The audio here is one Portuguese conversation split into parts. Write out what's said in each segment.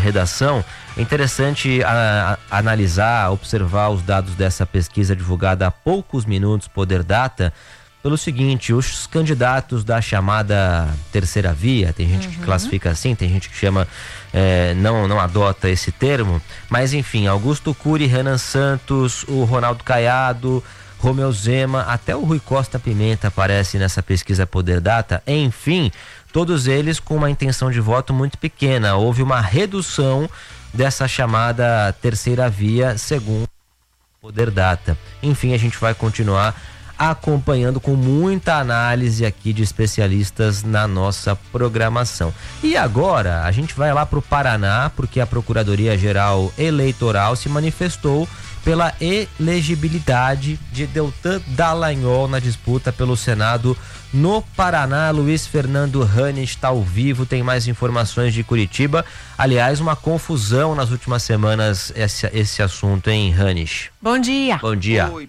redação, é interessante analisar, observar os dados dessa pesquisa divulgada há poucos minutos, Poder Data, pelo seguinte: os candidatos da chamada terceira via, tem gente que classifica assim, tem gente que chama, não adota esse termo, mas enfim, Augusto Cury, Renan Santos, o Ronaldo Caiado, Romeu Zema, até o Rui Costa Pimenta aparece nessa pesquisa Poder Data, enfim, todos eles com uma intenção de voto muito pequena. Houve uma redução dessa chamada terceira via, segundo Poder Data. Enfim, a gente vai continuar acompanhando com muita análise aqui de especialistas na nossa programação. E agora a gente vai lá para o Paraná, porque a Procuradoria-Geral Eleitoral se manifestou pela elegibilidade de Deltan Dallagnol na disputa pelo Senado no Paraná. Luiz Fernando Ranes está ao vivo, tem mais informações de Curitiba. Aliás, uma confusão nas últimas semanas esse assunto, hein, Ranes? Bom dia. Bom dia. Oi.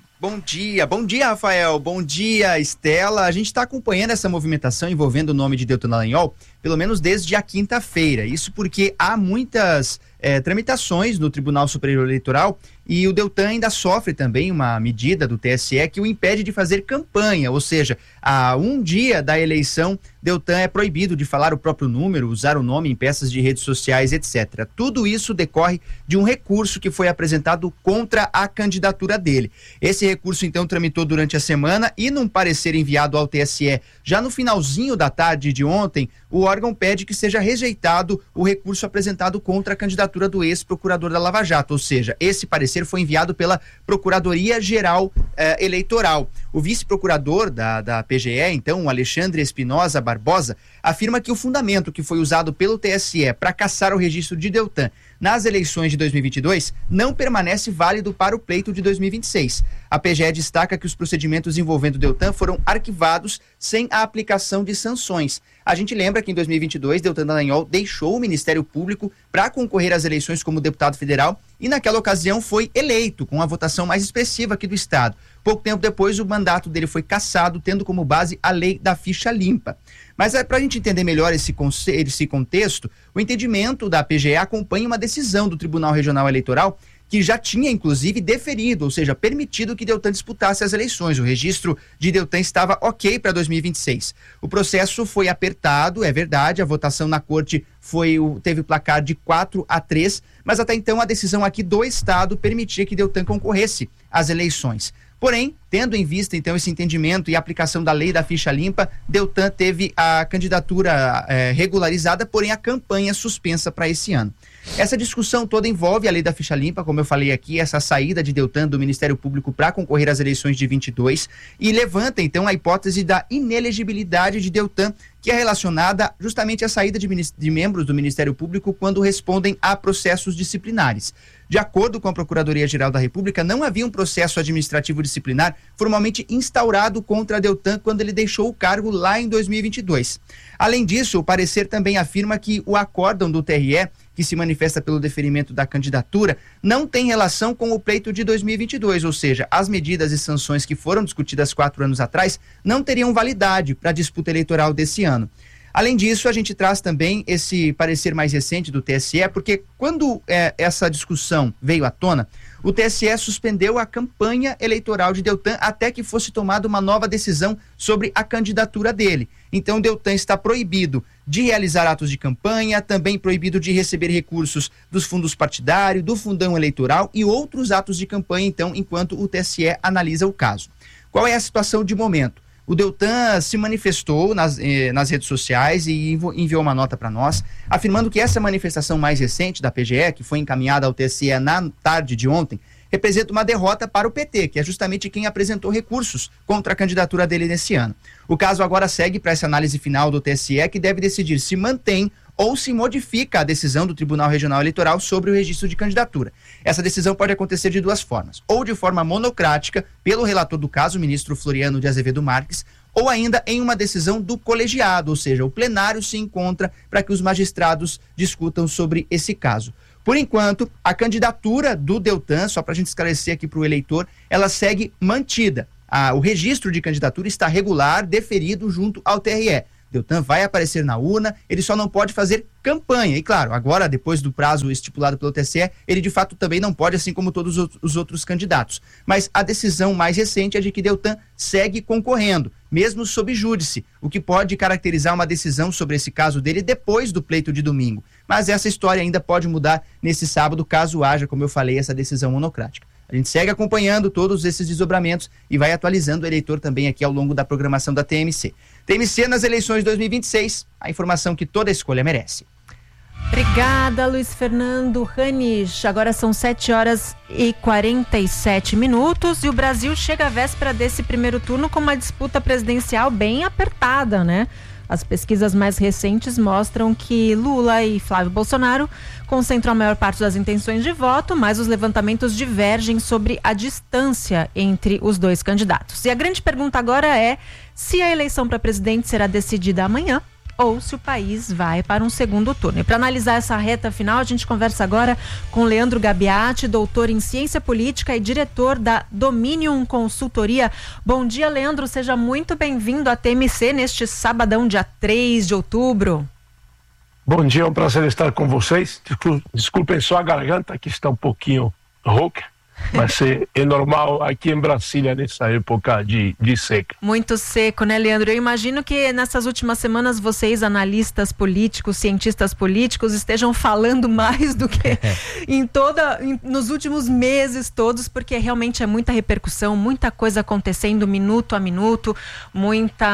Bom dia, Rafael, bom dia, Estela. A gente está acompanhando essa movimentação envolvendo o nome de Deltan Dallagnol, pelo menos desde a quinta-feira. Isso porque há muitas tramitações no Tribunal Superior Eleitoral e o Deltan ainda sofre também uma medida do TSE que o impede de fazer campanha, ou seja, a um dia da eleição, Deltan é proibido de falar o próprio número, usar o nome em peças de redes sociais, etc. Tudo isso decorre de um recurso que foi apresentado contra a candidatura dele. Esse recurso, então, tramitou durante a semana e, num parecer enviado ao TSE já no finalzinho da tarde de ontem, o órgão pede que seja rejeitado o recurso apresentado contra a candidatura do ex-procurador da Lava Jato, ou seja, esse parecer foi enviado pela Procuradoria-Geral Eleitoral. O vice-procurador da PGE, então, o Alexandre Espinosa Barbosa, afirma que o fundamento que foi usado pelo TSE para cassar o registro de Deltan nas eleições de 2022 não permanece válido para o pleito de 2026. A PGE destaca que os procedimentos envolvendo Deltan foram arquivados sem a aplicação de sanções. A gente lembra que em 2022, Deltan Dallagnol deixou o Ministério Público para concorrer às eleições como deputado federal e naquela ocasião foi eleito com a votação mais expressiva aqui do estado. Pouco tempo depois, o mandato dele foi cassado, tendo como base a lei da ficha limpa. Mas para a gente entender melhor esse contexto, o entendimento da PGE acompanha uma decisão do Tribunal Regional Eleitoral que já tinha, inclusive, deferido, ou seja, permitido que Deltan disputasse as eleições. O registro de Deltan estava ok para 2026. O processo foi apertado, é verdade, a votação na corte teve placar de 4-3, mas até então a decisão aqui do Estado permitia que Deltan concorresse às eleições. Porém, tendo em vista então esse entendimento e a aplicação da lei da ficha limpa, Deltan teve a candidatura regularizada, porém a campanha suspensa para esse ano. Essa discussão toda envolve a lei da ficha limpa, como eu falei aqui, essa saída de Deltan do Ministério Público para concorrer às eleições de 22 e levanta então a hipótese da inelegibilidade de Deltan, que é relacionada justamente à saída de membros do Ministério Público quando respondem a processos disciplinares. De acordo com a Procuradoria-Geral da República, não havia um processo administrativo disciplinar formalmente instaurado contra Deltan quando ele deixou o cargo lá em 2022. Além disso, o parecer também afirma que o acórdão do TRE, que se manifesta pelo deferimento da candidatura, não tem relação com o pleito de 2022, ou seja, as medidas e sanções que foram discutidas 4 anos atrás não teriam validade para a disputa eleitoral desse ano. Além disso, a gente traz também esse parecer mais recente do TSE, porque quando essa discussão veio à tona, o TSE suspendeu a campanha eleitoral de Deltan até que fosse tomada uma nova decisão sobre a candidatura dele. Então, Deltan está proibido de realizar atos de campanha, também proibido de receber recursos dos fundos partidários, do fundão eleitoral e outros atos de campanha, então, enquanto o TSE analisa o caso. Qual é a situação de momento? O Deltan se manifestou nas redes sociais e enviou uma nota para nós, afirmando que essa manifestação mais recente da PGE, que foi encaminhada ao TSE na tarde de ontem, representa uma derrota para o PT, que é justamente quem apresentou recursos contra a candidatura dele nesse ano. O caso agora segue para essa análise final do TSE, que deve decidir se mantém ou se modifica a decisão do Tribunal Regional Eleitoral sobre o registro de candidatura. Essa decisão pode acontecer de duas formas, ou de forma monocrática, pelo relator do caso, o ministro Floriano de Azevedo Marques, ou ainda em uma decisão do colegiado, ou seja, o plenário se encontra para que os magistrados discutam sobre esse caso. Por enquanto, a candidatura do Deltan, só para a gente esclarecer aqui para o eleitor, ela segue mantida. O registro de candidatura está regular, deferido junto ao TRE. Deltan vai aparecer na urna, ele só não pode fazer campanha. E claro, agora, depois do prazo estipulado pelo TSE, ele de fato também não pode, assim como todos os outros candidatos. Mas a decisão mais recente é de que Deltan segue concorrendo, mesmo sob júdice, o que pode caracterizar uma decisão sobre esse caso dele depois do pleito de domingo. Mas essa história ainda pode mudar nesse sábado, caso haja, como eu falei, essa decisão monocrática. A gente segue acompanhando todos esses desdobramentos e vai atualizando o eleitor também aqui ao longo da programação da TMC. TMC nas eleições 2026, a informação que toda escolha merece. Obrigada, Luiz Fernando Ranisch. Agora são 7h47 e o Brasil chega à véspera desse primeiro turno com uma disputa presidencial bem apertada, né? As pesquisas mais recentes mostram que Lula e Flávio Bolsonaro concentram a maior parte das intenções de voto, mas os levantamentos divergem sobre a distância entre os dois candidatos. E a grande pergunta agora é se a eleição para presidente será decidida amanhã ou se o país vai para um segundo turno. E para analisar essa reta final, a gente conversa agora com Leandro Gabiati, doutor em ciência política e diretor da Dominium Consultoria. Bom dia, Leandro, seja muito bem-vindo à TMC neste sabadão, dia 3 de outubro. Bom dia, é um prazer estar com vocês. Desculpem só a garganta, que está um pouquinho rouca. Mas é normal aqui em Brasília nessa época de seca. Muito seco, né, Leandro? Eu imagino que nessas últimas semanas vocês, analistas políticos, cientistas políticos, estejam falando mais do que nos últimos meses todos, porque realmente é muita repercussão, muita coisa acontecendo minuto a minuto, muita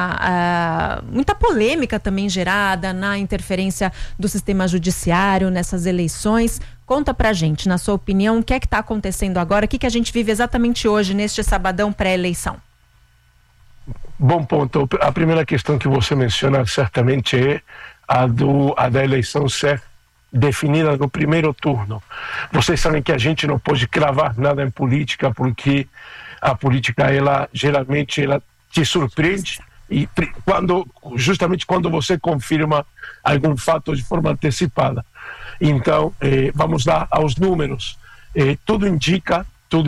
polêmica também gerada na interferência do sistema judiciário nessas eleições. Conta pra gente, na sua opinião, o que é que está acontecendo agora, o que a gente vive exatamente hoje, neste sabadão pré-eleição? Bom ponto. A primeira questão que você menciona certamente é a da eleição ser definida no primeiro turno. Vocês sabem que a gente não pode cravar nada em política, porque a política, geralmente, te surpreende, e justamente quando você confirma algum fato de forma antecipada. Então, vamos lá aos números. Tudo indica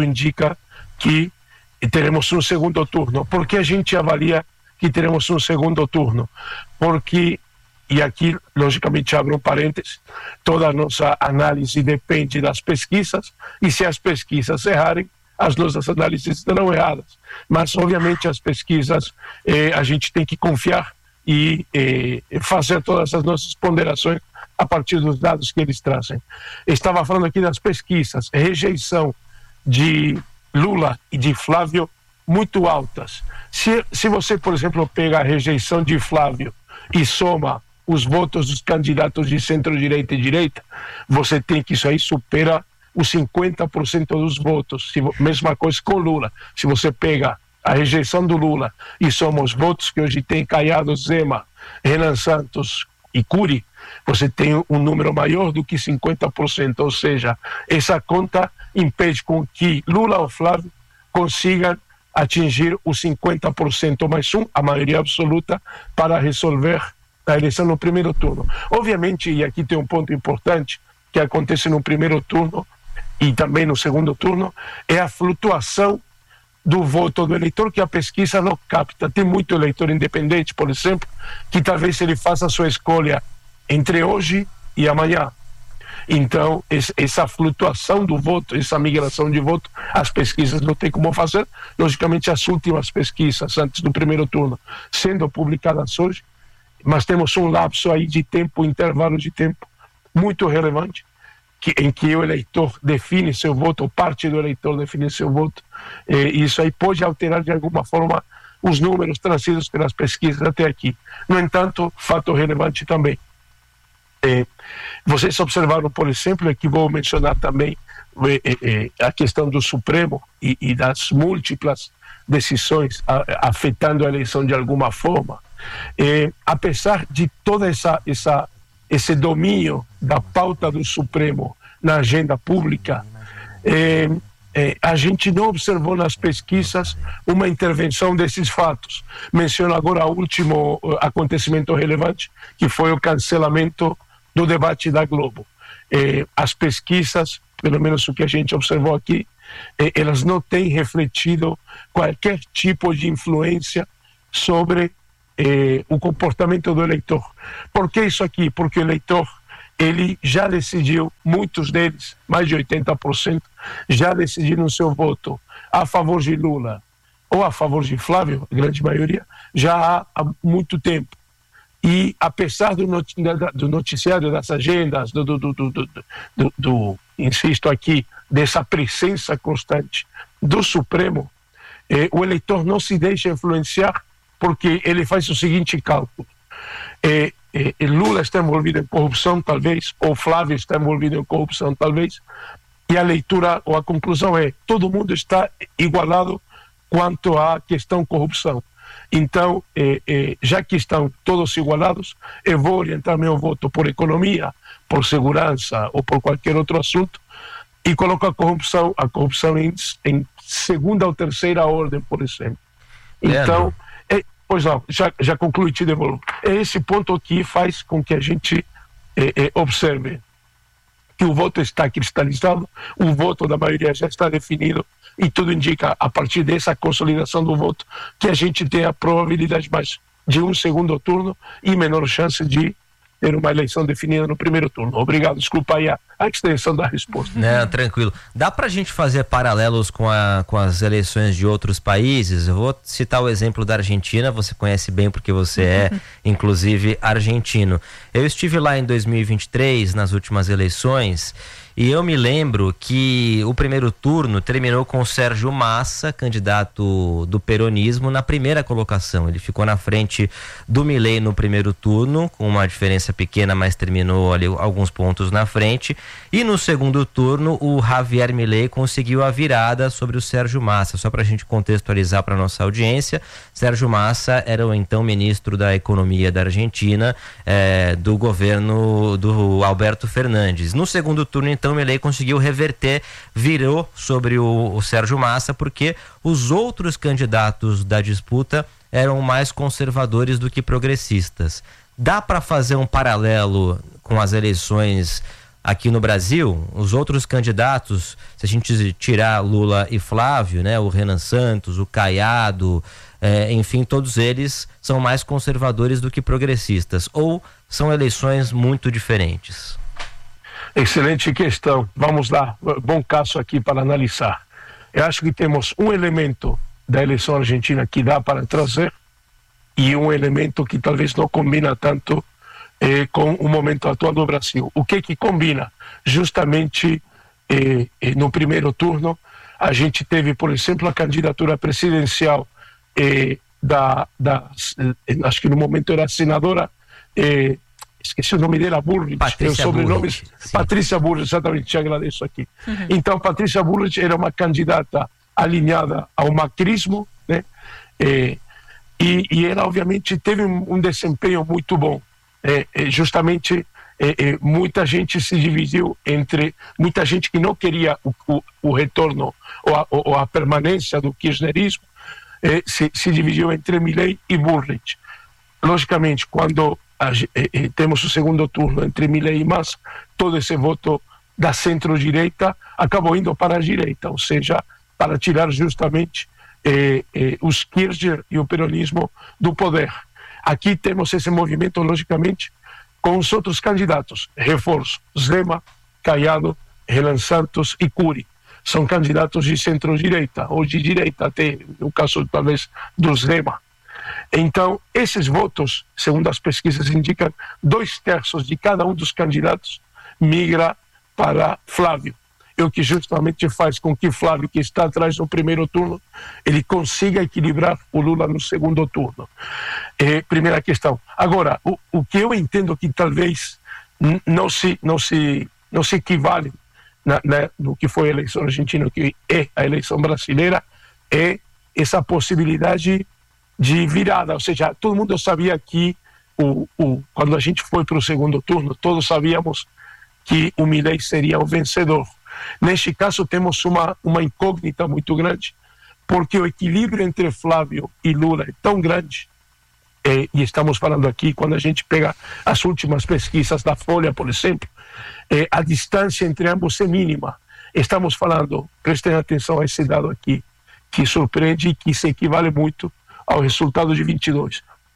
que teremos um segundo turno. Por que a gente avalia que teremos um segundo turno? Porque, e aqui, logicamente, abro um parênteses, toda a nossa análise depende das pesquisas, e se as pesquisas errarem, as nossas análises estarão erradas. Mas, obviamente, as pesquisas a gente tem que confiar e fazer todas as nossas ponderações a partir dos dados que eles trazem. Estava falando aqui das pesquisas, rejeição de Lula e de Flávio muito altas. Se você, por exemplo, pega a rejeição de Flávio e soma os votos dos candidatos de centro-direita e direita, você tem que isso aí supera os 50% dos votos. Mesma coisa com Lula. Se você pega a rejeição do Lula e soma os votos que hoje tem Caiado, Zema, Renan Santos e Cury, você tem um número maior do que 50%, ou seja, essa conta impede com que Lula ou Flávio consigam atingir os 50% mais um, a maioria absoluta, para resolver a eleição no primeiro turno. Obviamente, e aqui tem um ponto importante que acontece no primeiro turno e também no segundo turno, é a flutuação do voto do eleitor que a pesquisa não capta. Tem muito eleitor independente, por exemplo, que talvez ele faça a sua escolha entre hoje e amanhã. Então, essa flutuação do voto, essa migração de voto, as pesquisas não têm como fazer. Logicamente, as últimas pesquisas antes do primeiro turno sendo publicadas hoje, mas temos um lapso aí de tempo, intervalo de tempo muito relevante, em que o eleitor define seu voto, ou parte do eleitor define seu voto, e isso aí pode alterar de alguma forma os números trazidos pelas pesquisas até aqui. No entanto, fato relevante também. Vocês observaram, por exemplo, aqui vou mencionar também a questão do Supremo e das múltiplas decisões afetando a eleição de alguma forma. Apesar de toda esse domínio da pauta do Supremo na agenda pública, a gente não observou nas pesquisas uma intervenção desses fatos. Menciono agora o último acontecimento relevante, que foi o cancelamento do debate da Globo. As pesquisas, pelo menos o que a gente observou aqui, elas não têm refletido qualquer tipo de influência sobre o comportamento do eleitor. Por que isso aqui? Porque o eleitor, ele já decidiu, muitos deles, mais de 80%, já decidiram o seu voto a favor de Lula ou a favor de Flávio, a grande maioria, já há muito tempo. E apesar do noticiário, das agendas, insisto aqui, dessa presença constante do Supremo, o eleitor não se deixa influenciar, porque ele faz o seguinte cálculo: Lula está envolvido em corrupção, talvez, ou Flávio está envolvido em corrupção, talvez, e a leitura ou a conclusão é: todo mundo está igualado quanto à questão corrupção. Então, já que estão todos igualados, eu vou orientar meu voto por economia, por segurança ou por qualquer outro assunto, e coloco a corrupção em segunda ou terceira ordem, por exemplo. Então, pois não, já concluí, te devolvo. Esse ponto aqui faz com que a gente observe que o voto está cristalizado, o voto da maioria já está definido, e tudo indica, a partir dessa consolidação do voto, que a gente tem a probabilidade mais de um segundo turno e menor chance de ter uma eleição definida no primeiro turno. Obrigado, desculpa aí a extensão da resposta. Não, tranquilo. Dá pra gente fazer paralelos com as eleições de outros países? Eu vou citar o exemplo da Argentina, você conhece bem porque você é, inclusive, argentino. Eu estive lá em 2023, nas últimas eleições, e eu me lembro que o primeiro turno terminou com o Sérgio Massa, candidato do peronismo, na primeira colocação. Ele ficou na frente do Milei no primeiro turno, com uma diferença pequena, mas terminou ali alguns pontos na frente. E no segundo turno, o Javier Milei conseguiu a virada sobre o Sérgio Massa. Só para a gente contextualizar para nossa audiência, Sérgio Massa era o então ministro da Economia da Argentina, do governo do Alberto Fernandes. No segundo turno, então, Milei conseguiu reverter, virou sobre o Sérgio Massa, porque os outros candidatos da disputa eram mais conservadores do que progressistas. Dá para fazer um paralelo com as eleições aqui no Brasil? Os outros candidatos, se a gente tirar Lula e Flávio, né, o Renan Santos, o Caiado, enfim, todos eles são mais conservadores do que progressistas, ou são eleições muito diferentes? Excelente questão. Vamos lá, bom caso aqui para analisar. Eu acho que temos um elemento da eleição argentina que dá para trazer e um elemento que talvez não combina tanto com o momento atual do Brasil. O que combina? Justamente no primeiro turno, a gente teve, por exemplo, a candidatura presidencial acho que no momento era a senadora, esqueci o nome dela, Bullrich, Patrícia Bullrich, exatamente, te agradeço aqui. Então, Patrícia Bullrich era uma candidata alinhada ao macrismo, né? E ela, obviamente, teve um desempenho muito bom. Justamente, muita gente se dividiu entre muita gente que não queria o retorno ou a permanência do kirchnerismo, se dividiu entre Milei e Bullrich. Logicamente, quando temos o segundo turno entre Milei e Massa, todo esse voto da centro-direita acabou indo para a direita, ou seja, para tirar justamente os Kirchner e o peronismo do poder. Aqui temos esse movimento, logicamente, com os outros candidatos, reforço, Zema, Caiado, Renan Santos e Cury. São candidatos de centro-direita, ou de direita até, no caso talvez do Zema. Então, esses votos, segundo as pesquisas indicam, 2/3 de cada um dos candidatos migra para Flávio. É o que justamente faz com que Flávio, que está atrás no primeiro turno, ele consiga equilibrar o Lula no segundo turno. Primeira questão. Agora, o que eu entendo que talvez não se equivale no que foi a eleição argentina, que é a eleição brasileira, é essa possibilidade de virada, ou seja, todo mundo sabia que quando a gente foi para o segundo turno, todos sabíamos que o Milei seria o vencedor. Neste caso, temos uma incógnita muito grande, porque o equilíbrio entre Flávio e Lula é tão grande, e estamos falando aqui, quando a gente pega as últimas pesquisas da Folha, por exemplo, a distância entre ambos é mínima. Estamos falando, prestem atenção a esse dado aqui, que surpreende e que se equivale muito ao resultado de 22.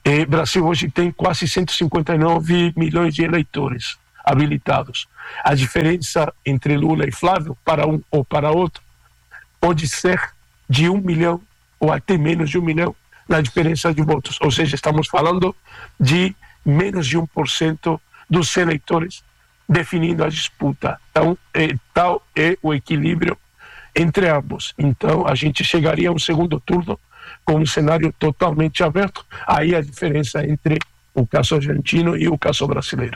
O Brasil hoje tem quase 159 milhões de eleitores habilitados. A diferença entre Lula e Flávio, para um ou para outro, pode ser de 1 milhão ou até menos de 1 milhão na diferença de votos. Ou seja, estamos falando de menos de 1% dos eleitores definindo a disputa. Então, tal é o equilíbrio entre ambos. Então, a gente chegaria a um segundo turno com um cenário totalmente aberto. Aí a diferença entre o caso argentino e o caso brasileiro.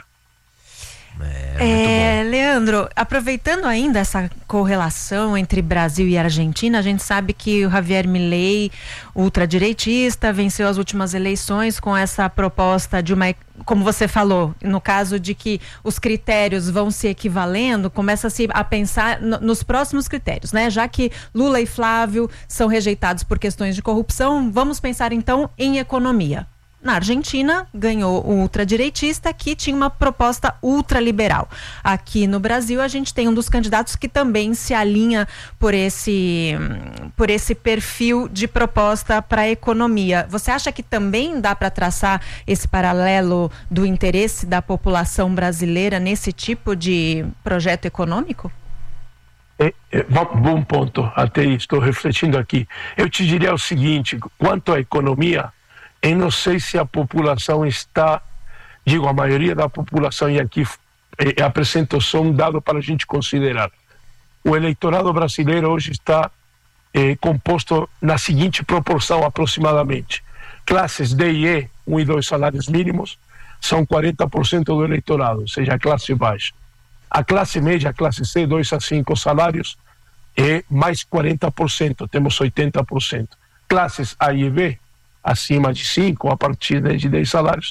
Leandro, aproveitando ainda essa correlação entre Brasil e Argentina, a gente sabe que o Javier Milei, ultradireitista, venceu as últimas eleições com essa proposta de uma, como você falou, no caso de que os critérios vão se equivalendo, começa-se a pensar nos próximos critérios, né? Já que Lula e Flávio são rejeitados por questões de corrupção, vamos pensar então em economia. Na Argentina, ganhou o ultradireitista que tinha uma proposta ultraliberal. Aqui no Brasil, a gente tem um dos candidatos que também se alinha por esse perfil de proposta para a economia. Você acha que também dá para traçar esse paralelo do interesse da população brasileira nesse tipo de projeto econômico? Bom ponto, até estou refletindo aqui. Eu te diria o seguinte, quanto à economia, eu não sei se a população está, a maioria da população, e aqui apresento só um dado para a gente considerar. O eleitorado brasileiro hoje está composto na seguinte proporção aproximadamente. Classes D e E, 1 e 2 salários mínimos, são 40% do eleitorado, ou seja, a classe baixa. A classe média, a classe C, 2 a 5 salários, é mais 40%, temos 80%. Classes A e B, acima de 5, a partir de 10 salários,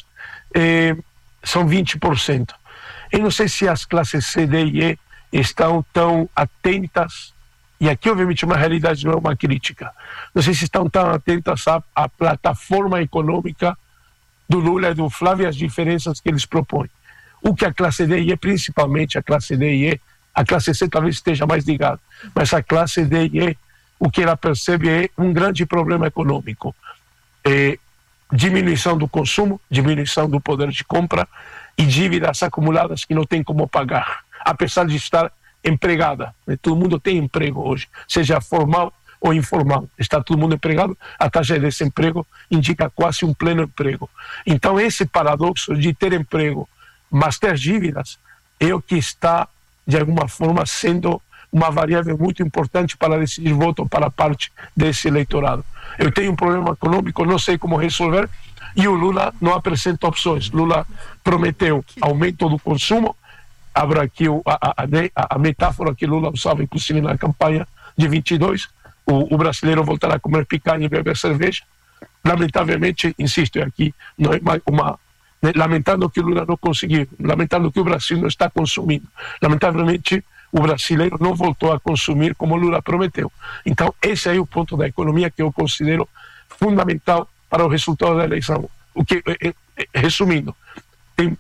são 20%. Eu não sei se as classes C, D e E estão tão atentas, e aqui obviamente uma realidade não é uma crítica, não sei se estão tão atentas à plataforma econômica do Lula e do Flávio e as diferenças que eles propõem. O que a classe D e E, principalmente a classe D e E, a classe C talvez esteja mais ligada, mas a classe D e E, o que ela percebe é um grande problema econômico. Diminuição do consumo, diminuição do poder de compra e dívidas acumuladas que não tem como pagar, apesar de estar empregada. Todo mundo tem emprego hoje, seja formal ou informal. Está todo mundo empregado, a taxa de desemprego indica quase um pleno emprego. Então esse paradoxo de ter emprego, mas ter dívidas, é o que está, de alguma forma, sendo uma variável muito importante para decidir voto para parte desse eleitorado. Eu tenho um problema econômico, não sei como resolver, e o Lula não apresenta opções. Lula prometeu aumento do consumo. Abro aqui a metáfora que Lula usava, inclusive na campanha de 22, o brasileiro voltará a comer picanha e beber cerveja. Lamentavelmente, insisto, aqui não é lamentando que o Lula não conseguiu, lamentando que o Brasil não está consumindo. Lamentavelmente, o brasileiro não voltou a consumir como o Lula prometeu. Então, esse é o ponto da economia que eu considero fundamental para o resultado da eleição. Resumindo, tem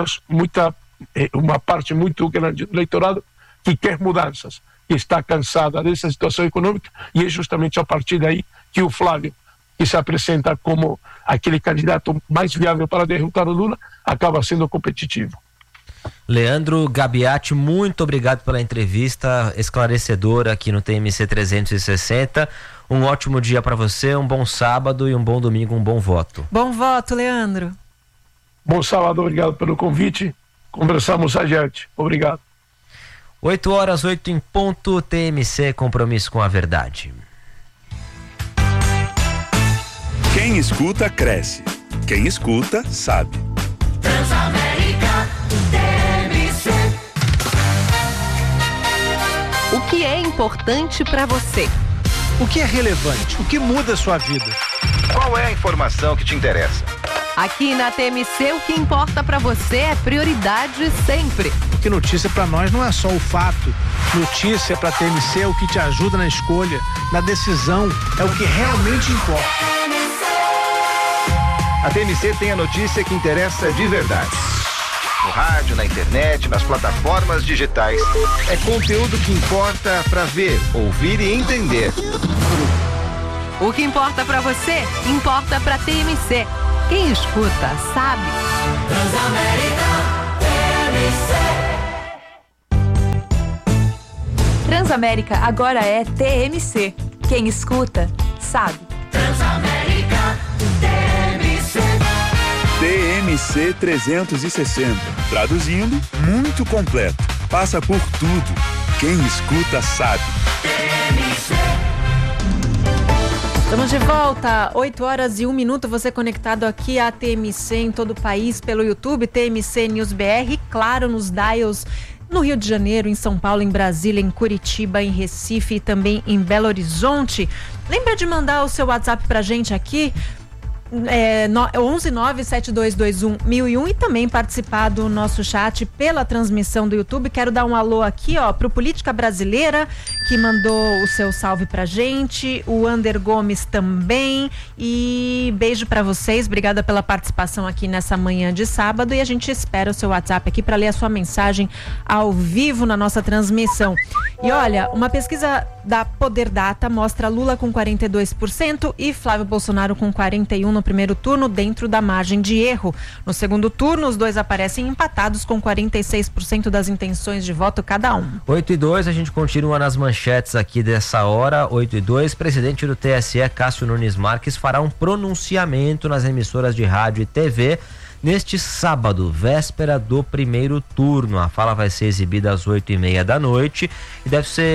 uma parte muito grande do eleitorado que quer mudanças, que está cansada dessa situação econômica, e é justamente a partir daí que o Flávio, que se apresenta como aquele candidato mais viável para derrotar o Lula, acaba sendo competitivo. Leandro Gabiati, muito obrigado pela entrevista esclarecedora aqui no TMC 360. Um ótimo dia para você, um bom sábado e um bom domingo, um bom voto. Bom voto, Leandro. Bom sábado, obrigado pelo convite. Conversamos adiante. Obrigado. 8h08 em ponto, TMC, compromisso com a verdade. Quem escuta, cresce. Quem escuta, sabe. Transamérica, TMC. O que é importante para você? O que é relevante? O que muda a sua vida? Qual é a informação que te interessa? Aqui na TMC, o que importa para você é prioridade sempre. Porque notícia para nós não é só o fato. Notícia para TMC é o que te ajuda na escolha, na decisão, é o que realmente importa. A TMC tem a notícia que interessa de verdade. No rádio, na internet, nas plataformas digitais. É conteúdo que importa para ver, ouvir e entender. O que importa para você, importa para TMC. Quem escuta, sabe. Transamérica agora é TMC. Quem escuta, sabe. Transamérica TMC. TMC 360. Traduzindo, muito completo. Passa por tudo. Quem escuta, sabe. Estamos de volta, 8h01, você conectado aqui à TMC em todo o país pelo YouTube, TMC News BR, claro, nos dials no Rio de Janeiro, em São Paulo, em Brasília, em Curitiba, em Recife e também em Belo Horizonte. Lembra de mandar o seu WhatsApp pra gente aqui? 11972211001 e também participar do nosso chat pela transmissão do YouTube. Quero dar um alô aqui, pro Política Brasileira, que mandou o seu salve pra gente, o Ander Gomes também, e beijo pra vocês, obrigada pela participação aqui nessa manhã de sábado, e a gente espera o seu WhatsApp aqui para ler a sua mensagem ao vivo na nossa transmissão. E olha, uma pesquisa da Poder Data mostra Lula com 42% e Flávio Bolsonaro com 41% no primeiro turno, dentro da margem de erro. No segundo turno, os dois aparecem empatados com 46% das intenções de voto cada um. 8h02, a gente continua nas manchetes aqui dessa hora. 8h02, presidente do TSE, Cássio Nunes Marques, fará um pronunciamento nas emissoras de rádio e TV neste sábado, véspera do primeiro turno. A fala vai ser exibida às 8h30 da noite e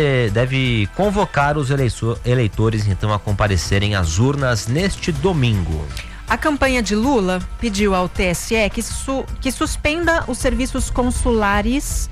deve convocar os eleitores então a comparecerem às urnas neste domingo. A campanha de Lula pediu ao TSE que suspenda os serviços consulares.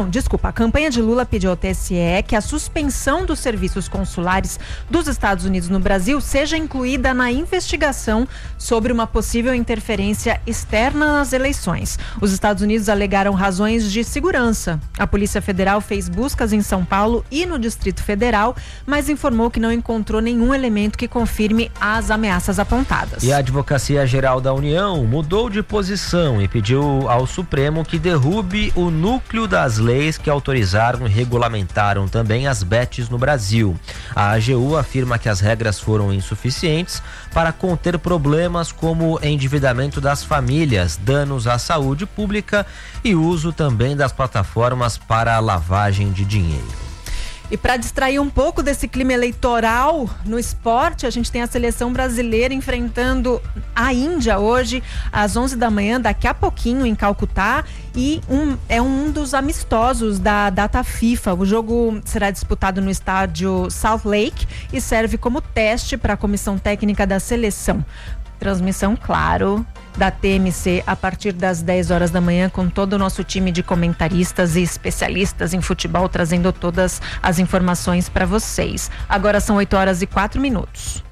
A campanha de Lula pediu ao TSE que a suspensão dos serviços consulares dos Estados Unidos no Brasil seja incluída na investigação sobre uma possível interferência externa nas eleições. Os Estados Unidos alegaram razões de segurança. A Polícia Federal fez buscas em São Paulo e no Distrito Federal, mas informou que não encontrou nenhum elemento que confirme as ameaças apontadas. E a Advocacia Geral da União mudou de posição e pediu ao Supremo que derrube o núcleo das leis que autorizaram e regulamentaram também as bets no Brasil. A AGU afirma que as regras foram insuficientes para conter problemas como endividamento das famílias, danos à saúde pública e uso também das plataformas para a lavagem de dinheiro. E para distrair um pouco desse clima eleitoral no esporte, a gente tem a seleção brasileira enfrentando a Índia hoje às 11 da manhã, daqui a pouquinho em Calcutá, e é um dos amistosos da data FIFA. O jogo será disputado no estádio Salt Lake e serve como teste para a comissão técnica da seleção. Transmissão, claro, da TMC a partir das 10 horas da manhã, com todo o nosso time de comentaristas e especialistas em futebol, trazendo todas as informações para vocês. Agora são 8h04.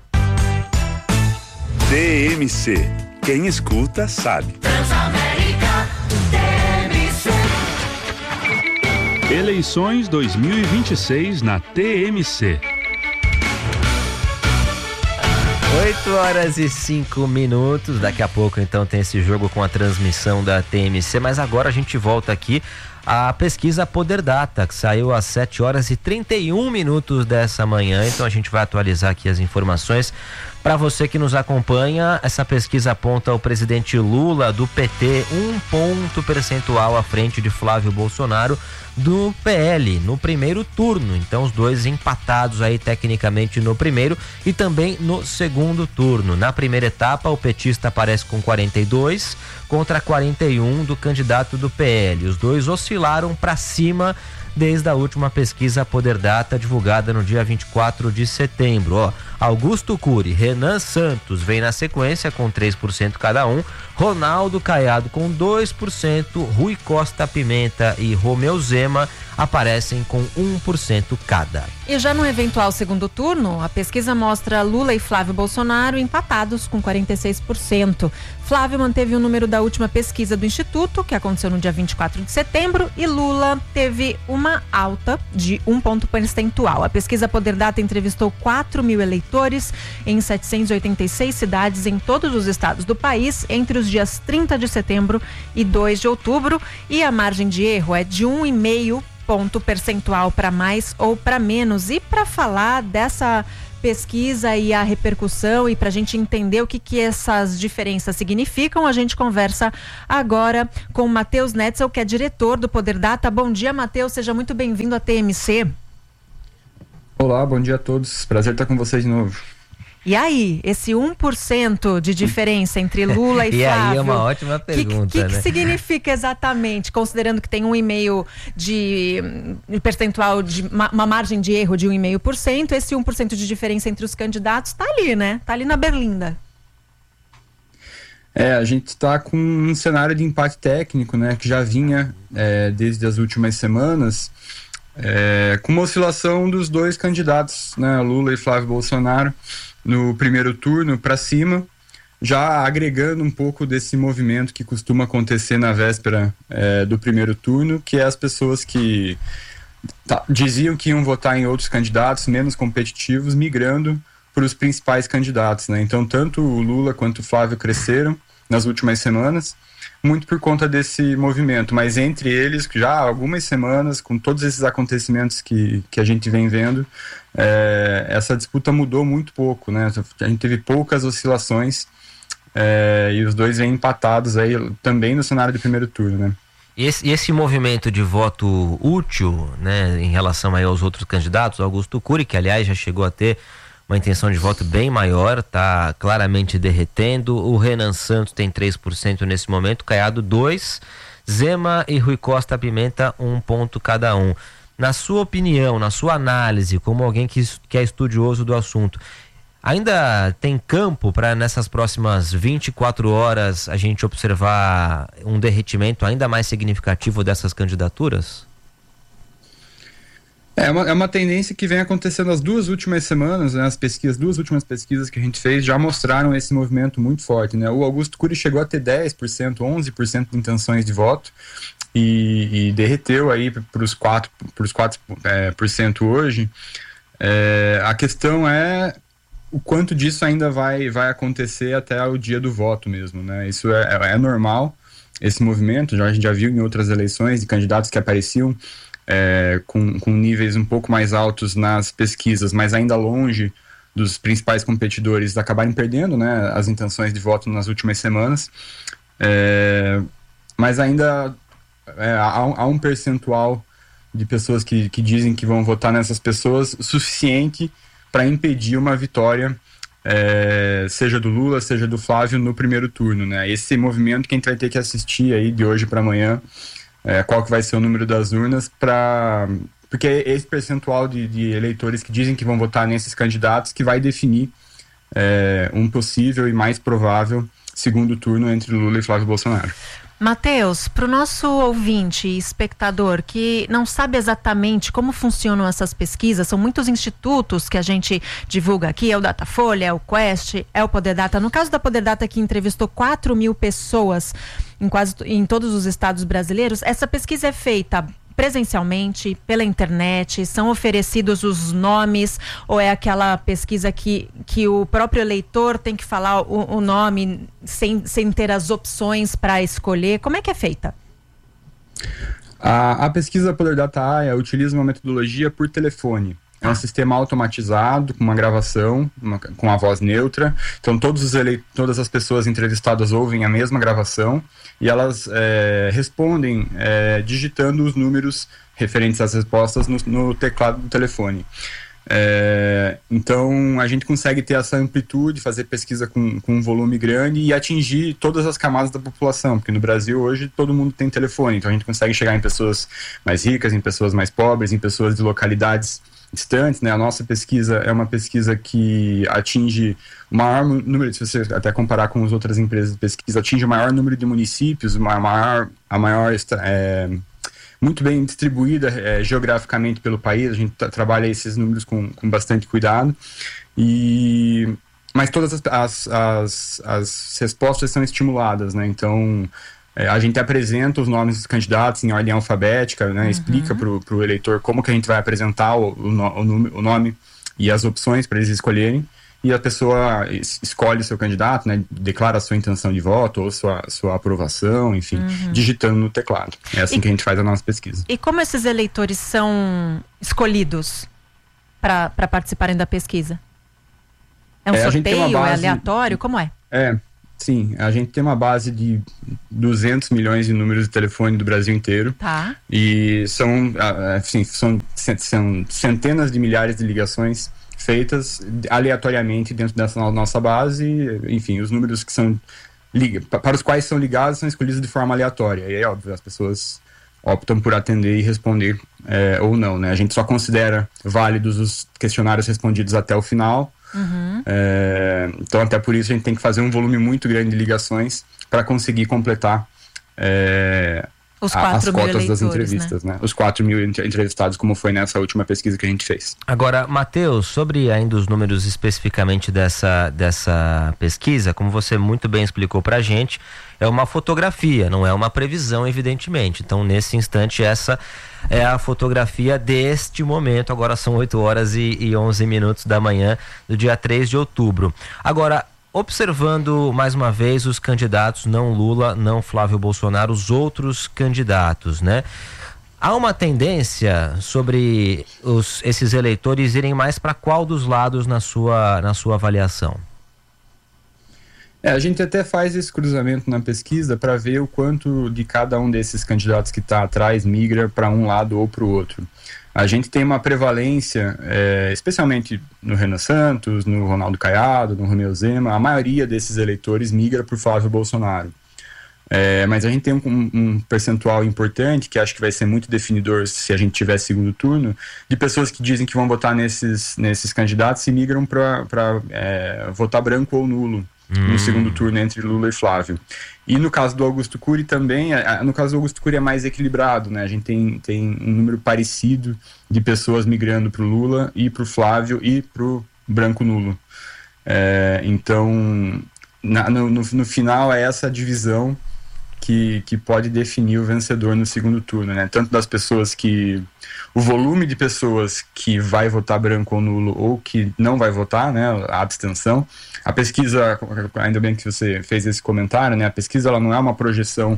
TMC. Quem escuta, sabe. Transamérica TMC. Eleições 2026 na TMC. 8h05. Daqui a pouco então tem esse jogo com a transmissão da TMC, mas agora a gente volta aqui à pesquisa Poder Data, que saiu às 7h31 dessa manhã, então a gente vai atualizar aqui as informações. Para você que nos acompanha, essa pesquisa aponta o presidente Lula do PT 1 ponto percentual à frente de Flávio Bolsonaro do PL no primeiro turno. Então os dois empatados aí tecnicamente no primeiro e também no segundo turno. Na primeira etapa, o petista aparece com 42 contra 41 do candidato do PL. Os dois oscilaram para cima desde a última pesquisa Poder Data, divulgada no dia 24 de setembro. Augusto Cury, Renan Santos vem na sequência com 3% cada um, Ronaldo Caiado com 2%, Rui Costa Pimenta e Romeu Zema aparecem com 1% cada. E já no eventual segundo turno, a pesquisa mostra Lula e Flávio Bolsonaro empatados com 46%. Flávio manteve o número da última pesquisa do Instituto, que aconteceu no dia 24 de setembro, e Lula teve uma alta de 1 ponto percentual. A pesquisa Poder Data entrevistou 4 mil eleitores em 786 cidades em todos os estados do país entre os dias 30 de setembro e 2 de outubro, e a margem de erro é de 1,5 ponto percentual para mais ou para menos. E para falar dessa pesquisa e a repercussão, e para a gente entender o que essas diferenças significam, a gente conversa agora com o Matheus Netzel, que é diretor do Poder Data. Bom dia, Matheus, seja muito bem-vindo à TMC. Olá, bom dia a todos, prazer estar com vocês de novo. E aí, esse 1% de diferença entre Lula e Flávio... E aí é uma ótima pergunta, O que significa exatamente, considerando que tem 1,5% de percentual, de uma margem de erro de 1,5%, esse 1% de diferença entre os candidatos está ali, né? Está ali na berlinda. A gente está com um cenário de empate técnico, né, que já vinha desde as últimas semanas, com uma oscilação dos dois candidatos, né, Lula e Flávio Bolsonaro, no primeiro turno para cima, já agregando um pouco desse movimento que costuma acontecer na véspera do primeiro turno, que é as pessoas que diziam que iam votar em outros candidatos menos competitivos, migrando para os principais candidatos, né? Então, tanto o Lula quanto o Flávio cresceram nas últimas semanas, muito por conta desse movimento, mas entre eles, já há algumas semanas, com todos esses acontecimentos que a gente vem vendo, essa disputa mudou muito pouco, né? A gente teve poucas oscilações e os dois vêm empatados aí também no cenário do primeiro turno, né? E esse movimento de voto útil, né, em relação aí aos outros candidatos, Augusto Cury, que aliás já chegou a ter uma intenção de voto bem maior, está claramente derretendo. O Renan Santos tem 3% nesse momento, Caiado 2%, Zema e Rui Costa Pimenta 1 ponto cada um. Na sua opinião, na sua análise, como alguém que é estudioso do assunto, ainda tem campo para nessas próximas 24 horas a gente observar um derretimento ainda mais significativo dessas candidaturas? É uma tendência que vem acontecendo as duas últimas semanas, né? Duas últimas pesquisas que a gente fez já mostraram esse movimento muito forte, né? O Augusto Cury chegou a ter 10%, 11% de intenções de voto e derreteu aí para os 4% hoje. A questão é o quanto disso ainda vai acontecer até o dia do voto mesmo, né? Isso é normal, esse movimento, a gente já viu em outras eleições de candidatos que apareciam com níveis um pouco mais altos nas pesquisas, mas ainda longe dos principais competidores, acabarem perdendo, né, as intenções de voto nas últimas semanas. Mas ainda há um percentual de pessoas que dizem que vão votar nessas pessoas suficiente para impedir uma vitória, seja do Lula, seja do Flávio, no primeiro turno, né? Esse movimento que a gente vai ter que assistir aí de hoje para amanhã, qual que vai ser o número das urnas, porque é esse percentual de eleitores que dizem que vão votar nesses candidatos que vai definir um possível e mais provável segundo turno entre Lula e Flávio Bolsonaro. Matheus, para o nosso ouvinte e espectador que não sabe exatamente como funcionam essas pesquisas, são muitos institutos que a gente divulga aqui, é o Datafolha, é o Quest, é o Poder Data. No caso da Poder Data, que entrevistou 4.000 pessoas em todos os estados brasileiros, essa pesquisa é feita presencialmente, pela internet, são oferecidos os nomes, ou é aquela pesquisa que o próprio eleitor tem que falar o nome sem ter as opções para escolher? Como é que é feita? A pesquisa Poder Data AIA utiliza uma metodologia por telefone. É um sistema automatizado, com uma gravação, com a voz neutra. Então todas as pessoas entrevistadas ouvem a mesma gravação e elas respondem digitando os números referentes às respostas no teclado do telefone. Então a gente consegue ter essa amplitude, fazer pesquisa com um volume grande e atingir todas as camadas da população, porque no Brasil hoje todo mundo tem telefone, então a gente consegue chegar em pessoas mais ricas, em pessoas mais pobres, em pessoas de localidades distantes, né? A nossa pesquisa é uma pesquisa que atinge o maior número, se você até comparar com as outras empresas de pesquisa, atinge o maior número de municípios, muito bem distribuída geograficamente pelo país. A gente trabalha esses números com bastante cuidado, mas todas as respostas são estimuladas, né? Então a gente apresenta os nomes dos candidatos em ordem alfabética, né? Explica para o eleitor como que a gente vai apresentar o nome e as opções para eles escolherem, e a pessoa escolhe o seu candidato, né? Declara a sua intenção de voto ou sua aprovação, enfim, digitando no teclado. É assim que a gente faz a nossa pesquisa. E como esses eleitores são escolhidos para participarem da pesquisa? É um sorteio? É aleatório? Como é? Sim, a gente tem uma base de 200 milhões de números de telefone do Brasil inteiro. Tá. E são centenas de milhares de ligações feitas aleatoriamente dentro dessa nossa base. Enfim, os números que são para os quais são ligados são escolhidos de forma aleatória. E é óbvio, as pessoas optam por atender e responder ou não, né? A gente só considera válidos os questionários respondidos até o final. Então até por isso a gente tem que fazer um volume muito grande de ligações para conseguir completar as cotas das entrevistas, né? Os 4 mil entrevistados, como foi nessa última pesquisa que a gente fez. Agora, Matheus, sobre ainda os números especificamente dessa pesquisa, como você muito bem explicou pra gente, é uma fotografia, não é uma previsão, evidentemente. Então, nesse instante, essa é a fotografia deste momento. Agora são 8 horas e 11 minutos da manhã do dia 3 de outubro. Agora, observando mais uma vez os candidatos, não Lula, não Flávio Bolsonaro, os outros candidatos, né? Há uma tendência sobre esses eleitores irem mais para qual dos lados na sua avaliação? A gente até faz esse cruzamento na pesquisa para ver o quanto de cada um desses candidatos que está atrás migra para um lado ou para o outro. A gente tem uma prevalência, especialmente no Renan Santos, no Ronaldo Caiado, no Romeu Zema, a maioria desses eleitores migra para o Flávio Bolsonaro. Mas a gente tem um percentual importante, que acho que vai ser muito definidor se a gente tiver segundo turno, de pessoas que dizem que vão votar nesses candidatos e migram para votar branco ou nulo no segundo turno entre Lula e Flávio. E no caso do Augusto Cury também, no caso do Augusto Cury é mais equilibrado, né? A gente tem um número parecido de pessoas migrando para o Lula e para o Flávio e para o branco nulo. Então, no final é essa divisão que pode definir o vencedor no segundo turno, né? Tanto das pessoas o volume de pessoas que vai votar branco ou nulo ou que não vai votar, né? A abstenção. A pesquisa, ainda bem que você fez esse comentário, né? A pesquisa ela não é uma projeção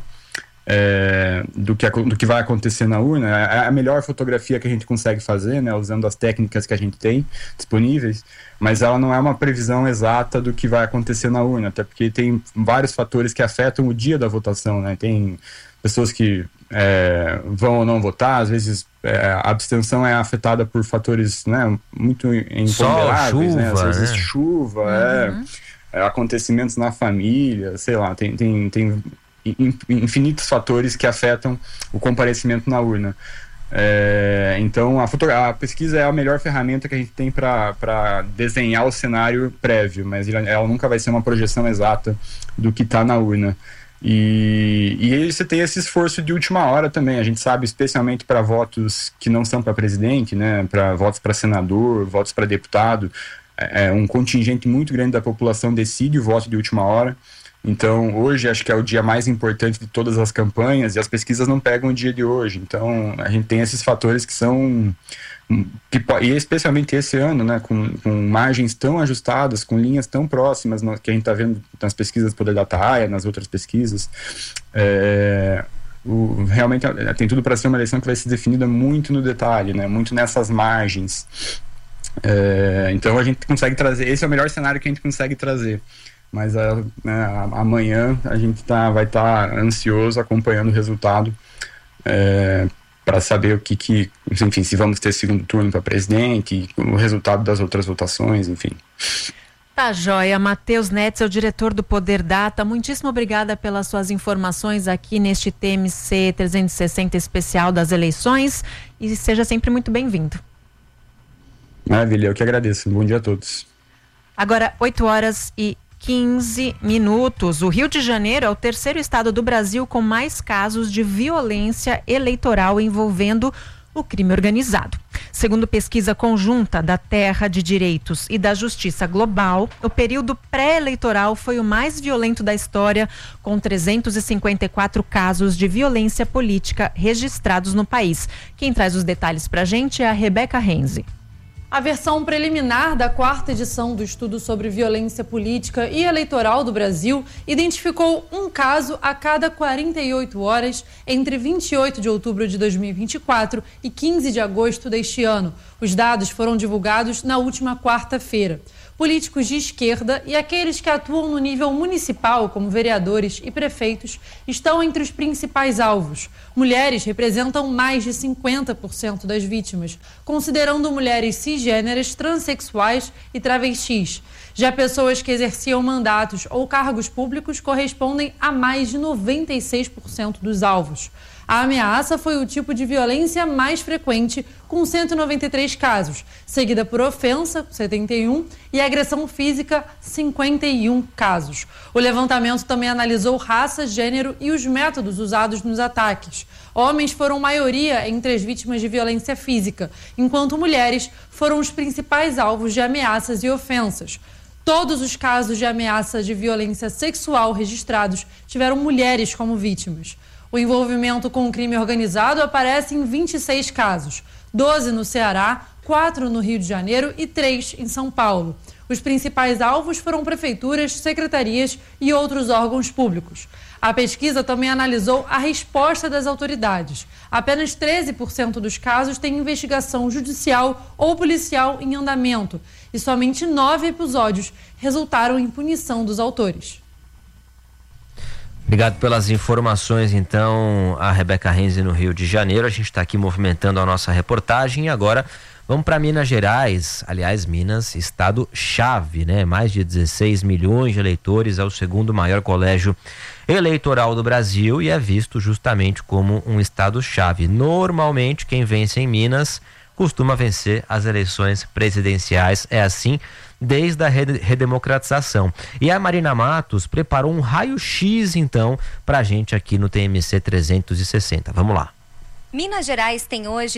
do que vai acontecer na urna. É a melhor fotografia que a gente consegue fazer, né? Usando as técnicas que a gente tem disponíveis, mas ela não é uma previsão exata do que vai acontecer na urna, até porque tem vários fatores que afetam o dia da votação, né? Tem pessoas que vão ou não votar, às vezes a abstenção é afetada por fatores, né, muito imponderáveis, né? Às vezes chuva, acontecimentos na família, sei lá, tem infinitos fatores que afetam o comparecimento na urna. Então a pesquisa é a melhor ferramenta que a gente tem para desenhar o cenário prévio, mas ela nunca vai ser uma projeção exata do que está na urna. E aí você tem esse esforço de última hora também. A gente sabe, especialmente para votos que não são para presidente, né, para votos para senador, votos para deputado, um contingente muito grande da população decide o voto de última hora. Então, hoje acho que é o dia mais importante de todas as campanhas e as pesquisas não pegam o dia de hoje. Então, a gente tem esses fatores que são... e especialmente esse ano, né, com margens tão ajustadas, com linhas tão próximas que a gente está vendo nas pesquisas do Poder da Ataia, nas outras pesquisas, realmente tem tudo para ser uma eleição que vai ser definida muito no detalhe, né, muito nessas margens. Então a gente consegue trazer, esse é o melhor cenário que a gente consegue trazer. Mas amanhã a gente vai estar ansioso acompanhando o resultado para saber enfim, se vamos ter segundo turno para presidente, o resultado das outras votações, enfim. Tá joia. Matheus Netzel, diretor do Poder Data, muitíssimo obrigada pelas suas informações aqui neste TMC 360 especial das eleições e seja sempre muito bem-vindo. Maravilha, eu que agradeço. Bom dia a todos. Agora, 8 horas e 15 minutos. O Rio de Janeiro é o terceiro estado do Brasil com mais casos de violência eleitoral envolvendo o crime organizado. Segundo pesquisa conjunta da Terra de Direitos e da Justiça Global, o período pré-eleitoral foi o mais violento da história, com 354 casos de violência política registrados no país. Quem traz os detalhes pra gente é a Rebeca Renzi. A versão preliminar da 4ª edição do estudo sobre violência política e eleitoral do Brasil identificou um caso a cada 48 horas entre 28 de outubro de 2024 e 15 de agosto deste ano. Os dados foram divulgados na última quarta-feira. políticos de esquerda e aqueles que atuam no nível municipal, como vereadores e prefeitos, estão entre os principais alvos. Mulheres representam mais de 50% das vítimas, considerando mulheres cisgêneras, transexuais e travestis. Já pessoas que exerciam mandatos ou cargos públicos correspondem a mais de 96% dos alvos. A ameaça foi o tipo de violência mais frequente, com 193 casos, seguida por ofensa, 71, e agressão física, 51 casos. O levantamento também analisou raça, gênero e os métodos usados nos ataques. Homens foram maioria entre as vítimas de violência física, enquanto mulheres foram os principais alvos de ameaças e ofensas. Todos os casos de ameaça de violência sexual registrados tiveram mulheres como vítimas. O envolvimento com o crime organizado aparece em 26 casos, 12 no Ceará, 4 no Rio de Janeiro e 3 em São Paulo. Os principais alvos foram prefeituras, secretarias e outros órgãos públicos. A pesquisa também analisou a resposta das autoridades. Apenas 13% dos casos têm investigação judicial ou policial em andamento e somente 9 episódios resultaram em punição dos autores. Obrigado pelas informações, então, a Rebeca Renzi no Rio de Janeiro. A gente está aqui movimentando a nossa reportagem e agora vamos para Minas Gerais. Aliás, Minas, estado-chave, né? Mais de 16 milhões de eleitores, é o segundo maior colégio eleitoral do Brasil e é visto justamente como um estado-chave. Normalmente, quem vence em Minas costuma vencer as eleições presidenciais. É assim desde a redemocratização. E a Marina Matos preparou um raio-x, então, pra gente aqui no TMC 360. Vamos lá. Minas Gerais tem hoje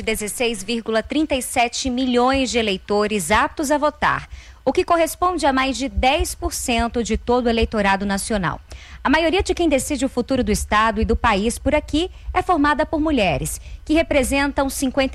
16,37 milhões de eleitores aptos a votar, o que corresponde a mais de 10% de todo o eleitorado nacional. A maioria de quem decide o futuro do estado e do país por aqui é formada por mulheres, que representam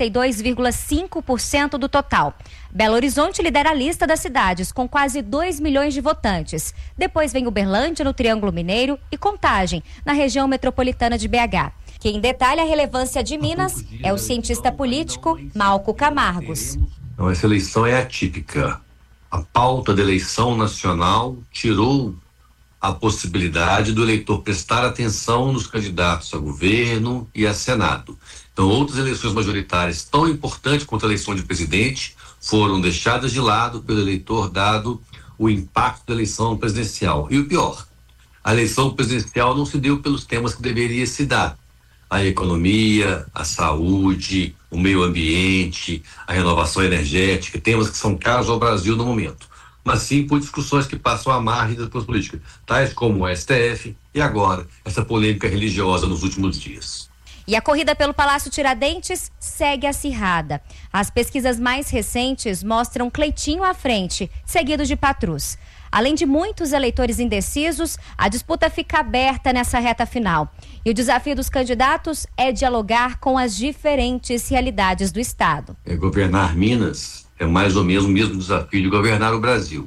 52,5% do total. Belo Horizonte lidera a lista das cidades, com quase 2 milhões de votantes. Depois vem Uberlândia, no Triângulo Mineiro, e Contagem, na região metropolitana de BH. Quem detalha a relevância de Minas é o cientista político Malco Camargos. Então, essa eleição é atípica. A pauta da eleição nacional tirou a possibilidade do eleitor prestar atenção nos candidatos a governo e a Senado. Então, outras eleições majoritárias tão importantes quanto a eleição de presidente foram deixadas de lado pelo eleitor, dado o impacto da eleição presidencial. E o pior, a eleição presidencial não se deu pelos temas que deveria se dar. A economia, a saúde, o meio ambiente, a renovação energética, temas que são caros ao Brasil no momento, mas sim por discussões que passam à margem das políticas, tais como o STF e agora essa polêmica religiosa nos últimos dias. E a corrida pelo Palácio Tiradentes segue acirrada. As pesquisas mais recentes mostram Cleitinho à frente, seguido de Patrus. Além de muitos eleitores indecisos, a disputa fica aberta nessa reta final. E o desafio dos candidatos é dialogar com as diferentes realidades do estado. Governar Minas é mais ou menos o mesmo desafio de governar o Brasil,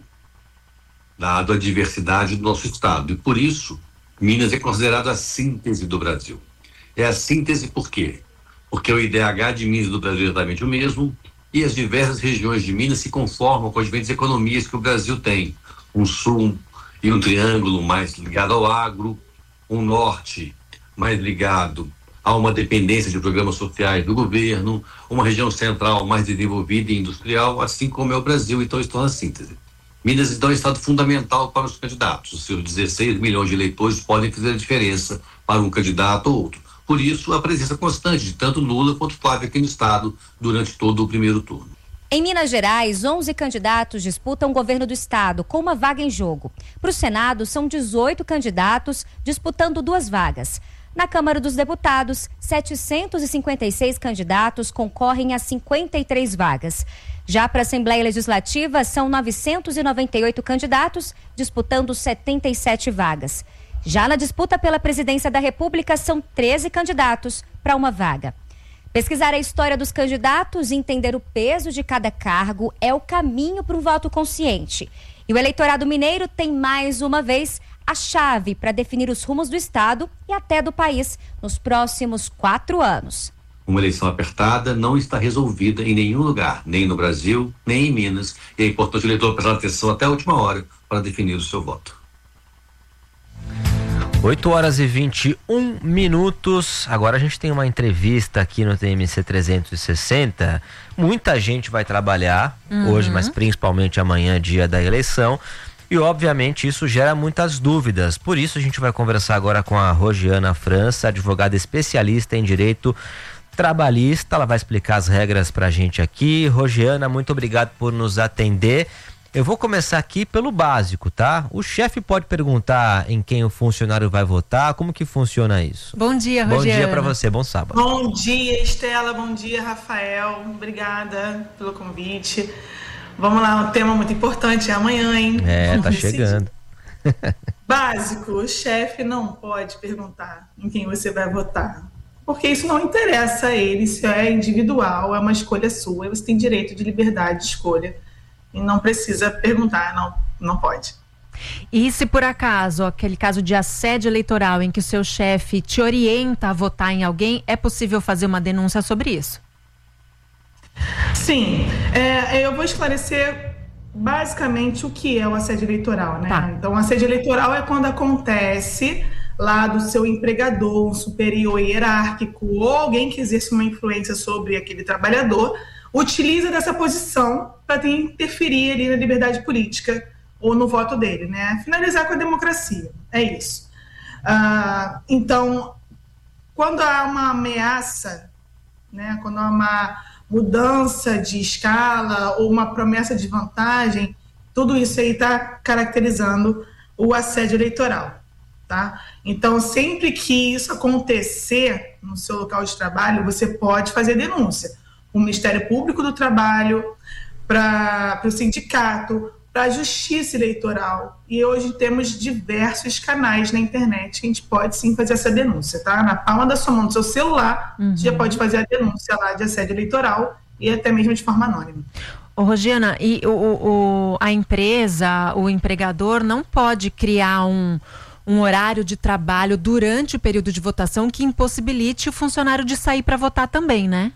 dado a diversidade do nosso estado. E por isso, Minas é considerado a síntese do Brasil. É a síntese por quê? Porque o IDH de Minas e do Brasil é exatamente o mesmo e as diversas regiões de Minas se conformam com as diferentes economias que o Brasil tem. Um sul e um triângulo mais ligado ao agro, um norte mais ligado a uma dependência de programas sociais do governo, uma região central mais desenvolvida e industrial, assim como é o Brasil. Então, estão na síntese. Minas, então, é um estado fundamental para os candidatos. Os seus 16 milhões de eleitores podem fazer a diferença para um candidato ou outro. Por isso, a presença constante de tanto Lula quanto Flávio aqui no estado durante todo o primeiro turno. Em Minas Gerais, 11 candidatos disputam o governo do estado, com uma vaga em jogo. Para o Senado, são 18 candidatos disputando 2 vagas. Na Câmara dos Deputados, 756 candidatos concorrem a 53 vagas. Já para a Assembleia Legislativa, são 998 candidatos disputando 77 vagas. Já na disputa pela presidência da República, são 13 candidatos para uma vaga. Pesquisar a história dos candidatos e entender o peso de cada cargo é o caminho para um voto consciente. E o eleitorado mineiro tem mais uma vez a chave para definir os rumos do estado e até do país nos próximos 4 anos. Uma eleição apertada não está resolvida em nenhum lugar, nem no Brasil, nem em Minas. E é importante o eleitor prestar atenção até a última hora para definir o seu voto. 8h21. Agora a gente tem uma entrevista aqui no TMC 360. Muita gente vai trabalhar hoje, mas principalmente amanhã, dia da eleição. E obviamente isso gera muitas dúvidas. Por isso a gente vai conversar agora com a Rosiana França, advogada especialista em direito trabalhista. Ela vai explicar as regras pra gente aqui. Rosiana, muito obrigado por nos atender. Eu vou começar aqui pelo básico, tá? O chefe pode perguntar em quem o funcionário vai votar? Como que funciona isso? Bom dia, Rosiana. Bom dia pra você, bom sábado. Bom dia, Estela, bom dia, Rafael. Obrigada pelo convite. Vamos lá, um tema muito importante é amanhã, hein? Tá chegando. Básico, o chefe não pode perguntar em quem você vai votar. Porque isso não interessa a ele, isso é individual, é uma escolha sua, você tem direito de liberdade de escolha e não precisa perguntar, não pode. E se por acaso, aquele caso de assédio eleitoral em que o seu chefe te orienta a votar em alguém, é possível fazer uma denúncia sobre isso? Sim, eu vou esclarecer basicamente o que é o assédio eleitoral, né? Tá. Então, o assédio eleitoral é quando acontece lá do seu empregador, um superior hierárquico ou alguém que exerce uma influência sobre aquele trabalhador, utiliza dessa posição para interferir ali na liberdade política ou no voto dele, né? Finalizar com a democracia, é isso. Então, quando há uma ameaça, né? Quando há uma mudança de escala ou uma promessa de vantagem, tudo isso aí está caracterizando o assédio eleitoral. Tá? Então, sempre que isso acontecer no seu local de trabalho, você pode fazer denúncia. O Ministério Público do Trabalho, para o sindicato, para a Justiça Eleitoral. E hoje temos diversos canais na internet que a gente pode sim fazer essa denúncia. Tá? Na palma da sua mão, do seu celular, você já pode fazer a denúncia lá de assédio eleitoral e até mesmo de forma anônima. Ô, Rosiana, e a empresa, o empregador não pode criar um horário de trabalho durante o período de votação que impossibilite o funcionário de sair para votar também, né?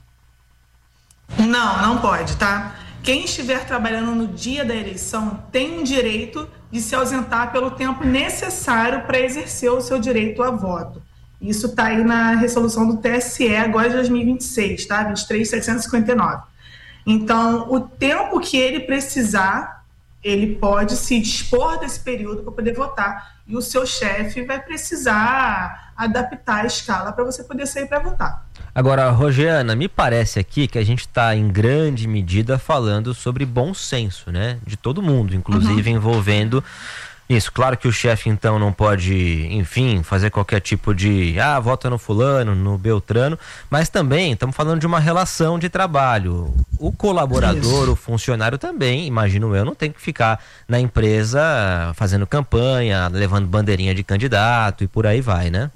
Não pode, tá? Quem estiver trabalhando no dia da eleição tem um direito de se ausentar pelo tempo necessário para exercer o seu direito a voto. Isso está aí na resolução do TSE agora de 2026, tá? 23.759. Então, o tempo que ele precisar, ele pode se dispor desse período para poder votar. E o seu chefe vai precisar adaptar a escala para você poder sair para votar. Agora, Rosiana, me parece aqui que a gente está em grande medida falando sobre bom senso, né? De todo mundo, inclusive envolvendo isso. Claro que o chefe então não pode, enfim, fazer qualquer tipo de vota no fulano, no beltrano, mas também estamos falando de uma relação de trabalho. O colaborador, o funcionário também, imagino eu, não tem que ficar na empresa fazendo campanha, levando bandeirinha de candidato e por aí vai, né?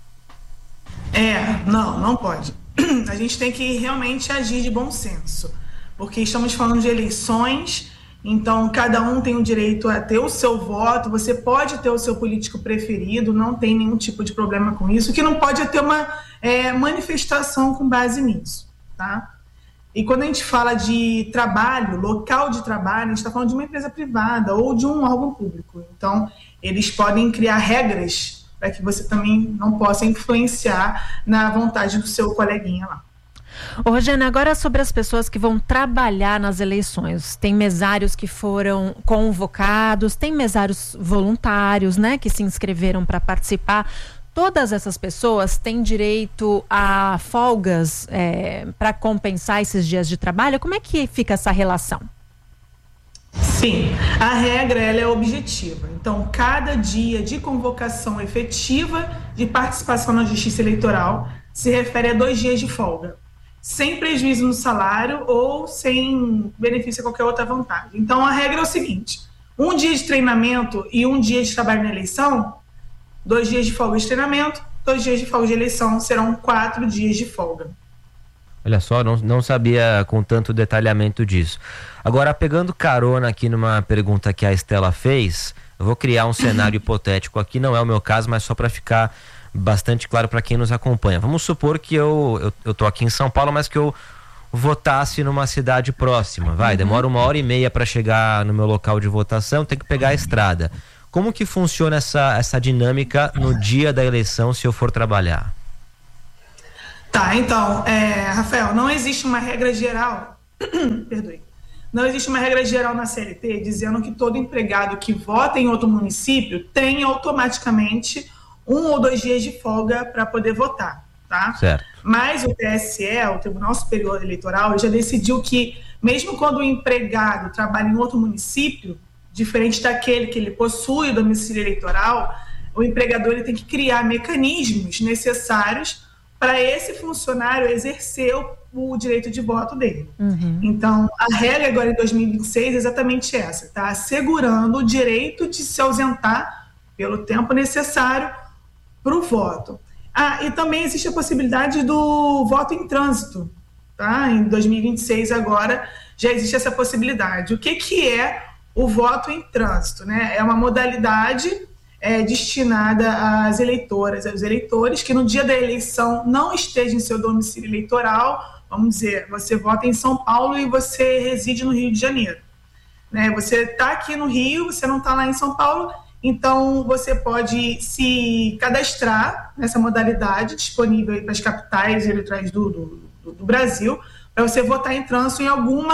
Não pode. A gente tem que realmente agir de bom senso, porque estamos falando de eleições, então cada um tem o direito a ter o seu voto, você pode ter o seu político preferido, não tem nenhum tipo de problema com isso, o que não pode é ter uma manifestação com base nisso, tá? E quando a gente fala de trabalho, local de trabalho, a gente está falando de uma empresa privada ou de um órgão público. Então, eles podem criar regras para que você também não possa influenciar na vontade do seu coleguinha lá. Ô, Rosiana, agora sobre as pessoas que vão trabalhar nas eleições. Tem mesários que foram convocados, tem mesários voluntários, né, que se inscreveram para participar. Todas essas pessoas têm direito a folgas para compensar esses dias de trabalho? Como é que fica essa relação? Sim, a regra ela é objetiva. Então, cada dia de convocação efetiva de participação na Justiça Eleitoral se refere a 2 dias de folga, sem prejuízo no salário ou sem benefício a qualquer outra vantagem. Então, a regra é o seguinte: 1 dia de treinamento e 1 dia de trabalho na eleição, 2 dias de folga de treinamento, 2 dias de folga de eleição, serão 4 dias de folga. Olha só, não sabia com tanto detalhamento disso. Agora, pegando carona aqui numa pergunta que a Estela fez, eu vou criar um cenário hipotético aqui, não é o meu caso, mas só para ficar bastante claro para quem nos acompanha. Vamos supor que eu tô aqui em São Paulo, mas que eu votasse numa cidade próxima. Demora 1h30 para chegar no meu local de votação, tem que pegar a estrada. Como que funciona essa dinâmica no dia da eleição se eu for trabalhar? Tá, então, Rafael, não existe uma regra geral, perdoe, não existe uma regra geral na CLT dizendo que todo empregado que vota em outro município tem automaticamente 1 ou 2 dias de folga para poder votar, tá? Certo. Mas o TSE, o Tribunal Superior Eleitoral, já decidiu que, mesmo quando o empregado trabalha em outro município, diferente daquele que ele possui o domicílio eleitoral, o empregador ele tem que criar mecanismos necessários para esse funcionário exercer o direito de voto dele. Então, a regra agora em 2026 é exatamente essa, tá? Assegurando o direito de se ausentar pelo tempo necessário para o voto. E também existe a possibilidade do voto em trânsito, tá? Em 2026 agora já existe essa possibilidade. O que é o voto em trânsito, né? É uma modalidade destinada às eleitoras, aos eleitores que no dia da eleição não estejam em seu domicílio eleitoral. Vamos dizer, você vota em São Paulo e você reside no Rio de Janeiro, né? Você está aqui no Rio, você não está lá em São Paulo, então você pode se cadastrar nessa modalidade disponível para as capitais eleitorais do Brasil, para você votar em trânsito em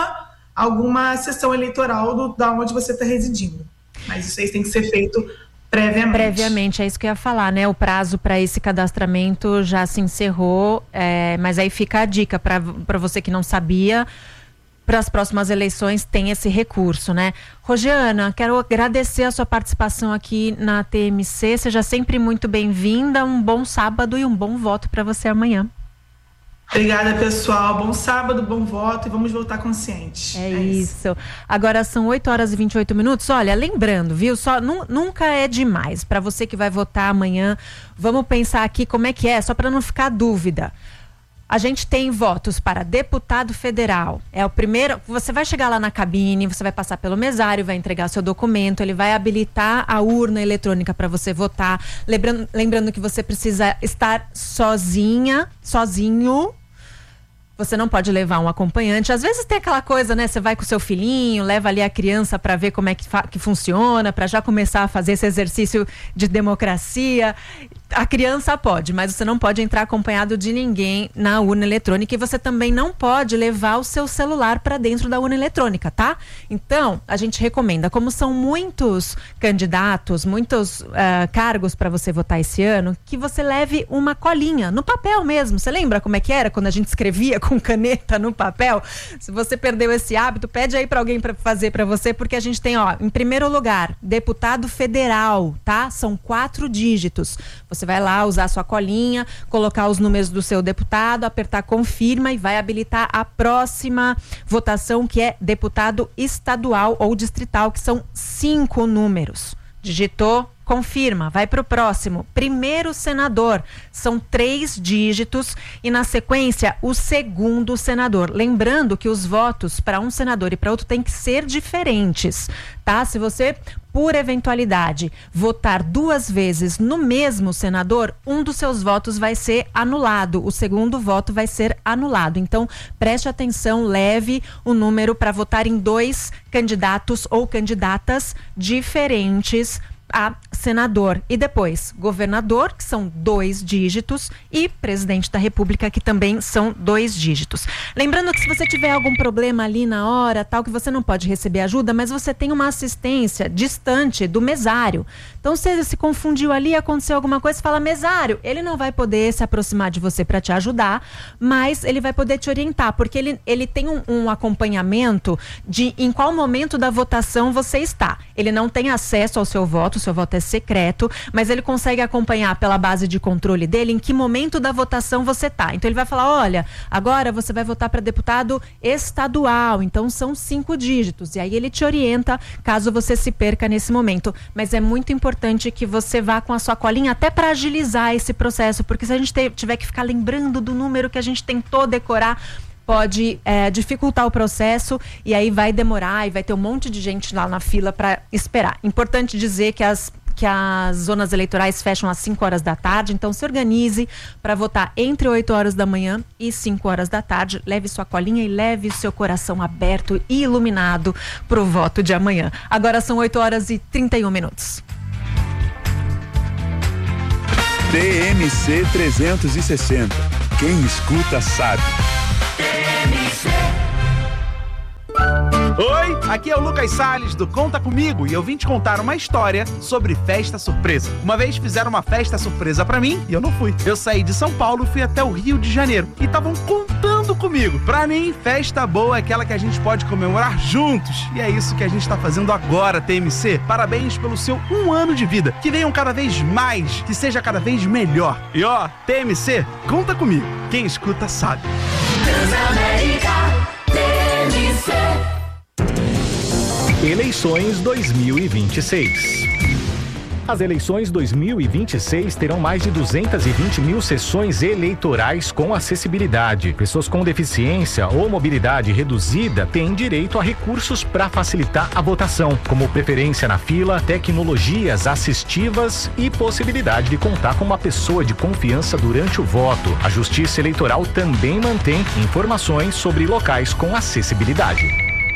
alguma sessão eleitoral da onde você está residindo. Mas isso aí tem que ser feito previamente, é isso que eu ia falar, né? O prazo para esse cadastramento já se encerrou, mas aí fica a dica para você que não sabia, para as próximas eleições tem esse recurso, né? Rosiana, quero agradecer a sua participação aqui na TMC, seja sempre muito bem-vinda, um bom sábado e um bom voto para você amanhã. Obrigada, pessoal. Bom sábado, bom voto e vamos votar conscientes. É isso. Agora são 8h28. Olha, lembrando, viu? Nunca é demais. Para você que vai votar amanhã, vamos pensar aqui como é que é, só para não ficar dúvida. A gente tem votos para deputado federal. É o primeiro. Você vai chegar lá na cabine, você vai passar pelo mesário, vai entregar seu documento, ele vai habilitar a urna eletrônica para você votar. Lembrando que você precisa estar sozinho. Você não pode levar um acompanhante. Às vezes tem aquela coisa, né? Você vai com o seu filhinho, leva ali a criança para ver como é que funciona, para já começar a fazer esse exercício de democracia. A criança pode, mas você não pode entrar acompanhado de ninguém na urna eletrônica e você também não pode levar o seu celular para dentro da urna eletrônica, tá? Então, a gente recomenda, como são muitos candidatos, muitos cargos para você votar esse ano, que você leve uma colinha, no papel mesmo. Você lembra como é que era quando a gente escrevia com caneta no papel? Se você perdeu esse hábito, pede aí para alguém para fazer para você, porque a gente tem, em primeiro lugar, deputado federal, tá? São 4 dígitos. Você vai lá usar a sua colinha, colocar os números do seu deputado, apertar confirma e vai habilitar a próxima votação, que é deputado estadual ou distrital, que são 5 números. Digitou, confirma, vai para o próximo. Primeiro senador, são 3 dígitos e na sequência o segundo senador. Lembrando que os votos para um senador e para outro tem que ser diferentes, tá? Se você, por eventualidade, votar 2 vezes no mesmo senador, um dos seus votos vai ser anulado, o segundo voto vai ser anulado. Então, preste atenção, leve o número para votar em 2 candidatos ou candidatas diferentes a senador. E depois, governador, que são 2 dígitos, e presidente da República, que também são 2 dígitos. Lembrando que se você tiver algum problema ali na hora, tal, que você não pode receber ajuda, mas você tem uma assistência distante do mesário. Então, se ele se confundiu ali, aconteceu alguma coisa, fala mesário, ele não vai poder se aproximar de você para te ajudar, mas ele vai poder te orientar, porque ele tem um acompanhamento de em qual momento da votação você está. Ele não tem acesso ao seu voto, o seu voto é secreto, mas ele consegue acompanhar pela base de controle dele em que momento da votação você tá. Então ele vai falar, olha, agora você vai votar para deputado estadual, então são 5 dígitos, e aí ele te orienta caso você se perca nesse momento. Mas é muito importante que você vá com a sua colinha até para agilizar esse processo, porque se a gente tiver que ficar lembrando do número que a gente tentou decorar, pode dificultar o processo e aí vai demorar e vai ter um monte de gente lá na fila para esperar. Importante dizer que as que as zonas eleitorais fecham às 5 horas da tarde, então se organize para votar entre 8 horas da manhã e 5 horas da tarde. Leve sua colinha e leve seu coração aberto e iluminado para o voto de amanhã. Agora são 8 horas e 31 minutos. TMC 360. Quem escuta sabe. Oi, aqui é o Lucas Salles do Conta Comigo e eu vim te contar uma história sobre festa surpresa. Uma vez fizeram uma festa surpresa pra mim e eu não fui. Eu saí de São Paulo e fui até o Rio de Janeiro e estavam contando comigo. Pra mim, festa boa é aquela que a gente pode comemorar juntos. E é isso que a gente tá fazendo agora, TMC. Parabéns pelo seu 1 ano de vida. Que venham cada vez mais, que seja cada vez melhor. E ó, TMC, conta comigo. Quem escuta sabe. Transamérica, TMC. Eleições 2026. As eleições 2026 terão mais de 220 mil sessões eleitorais com acessibilidade. Pessoas com deficiência ou mobilidade reduzida têm direito a recursos para facilitar a votação, como preferência na fila, tecnologias assistivas e possibilidade de contar com uma pessoa de confiança durante o voto. A Justiça Eleitoral também mantém informações sobre locais com acessibilidade.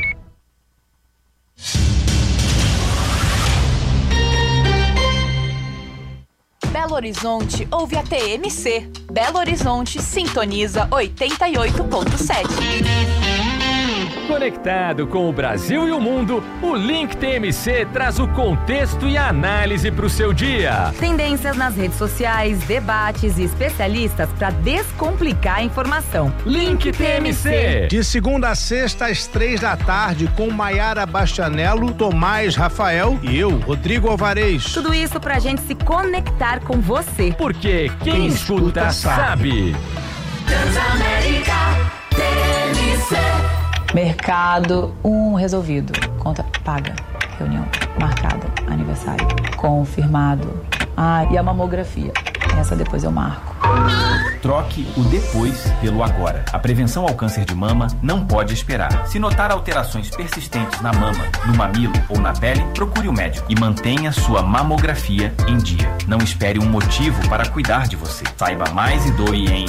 Belo Horizonte ouve a TMC. Belo Horizonte sintoniza 88.7. Conectado com o Brasil e o mundo, o Link TMC traz o contexto e a análise para o seu dia. Tendências nas redes sociais, debates e especialistas para descomplicar a informação. Link TMC. De segunda a sexta, às 3 da tarde, com Maiara Bastianello, Tomás Rafael e eu, Rodrigo Alvarez. Tudo isso pra gente se conectar com você. Porque quem escuta sabe. Transamérica, TMC. Mercado, resolvido. Conta paga. Reunião marcada. Aniversário confirmado. E a mamografia. Essa depois eu marco. Troque o depois pelo agora. A prevenção ao câncer de mama não pode esperar. Se notar alterações persistentes na mama, no mamilo ou na pele, procure o médico e mantenha sua mamografia em dia. Não espere um motivo para cuidar de você. Saiba mais e doe em